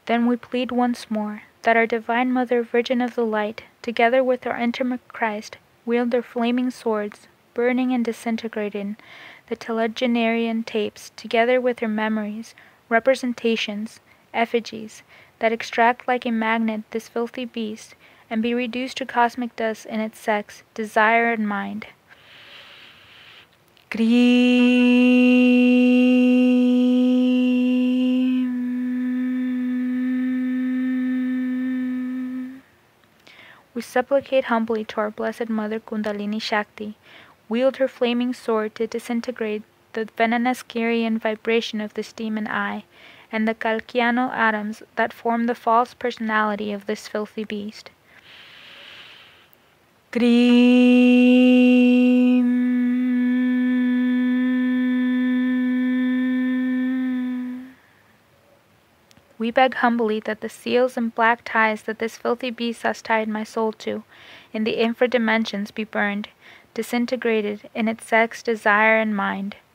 Then we plead once more, that our Divine Mother, Virgin of the Light, together with our intimate Christ, wield their flaming swords, burning and disintegrating the telegenerian tapes, together with their memories, representations, effigies, that extract like a magnet this filthy beast, and be reduced to cosmic dust in its sex, desire, and mind. We supplicate humbly to our Blessed Mother Kundalini Shakti, wield her flaming sword to disintegrate the venomous Kyrian vibration of this demon eye, and the Kalkiano atoms that form the false personality of this filthy beast. We beg humbly that the seals and black ties that this filthy beast has tied my soul to, in the infra dimensions, be burned, disintegrated in its sex, desire, and mind.